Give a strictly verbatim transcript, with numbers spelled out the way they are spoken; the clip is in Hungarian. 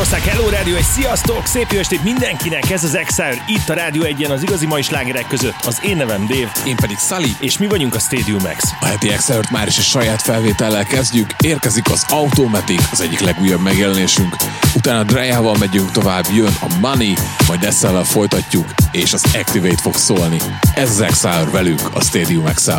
Magyarország, hello rádió, egy sziasztok, szép jó estét mindenkinek, ez az Exile, itt a Rádió egyen az igazi mai slágerek között. Az én nevem Dave. Én pedig Sully. És mi vagyunk a Stadium X. A heti Exile-t már is a saját felvétellel kezdjük, érkezik az Automatic, az egyik legújabb megjelenésünk. Utána Drea-val megyünk tovább, jön a Money, majd Essel-vel folytatjuk, és az Activate fog szólni. Ez az Exile velünk, a Stadium Exile.